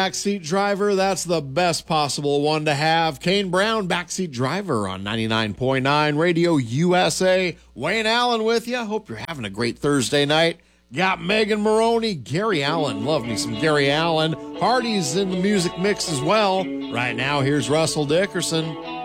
Backseat driver, that's the best possible one to have. Kane Brown, backseat driver on 99.9 Radio USA. Wayne Allen with you. Hope you're having a great Thursday night. Got Megan Maroney, Gary Allen. Love me some Gary Allen. Hardy's in the music mix as well. Right now, here's Russell Dickerson.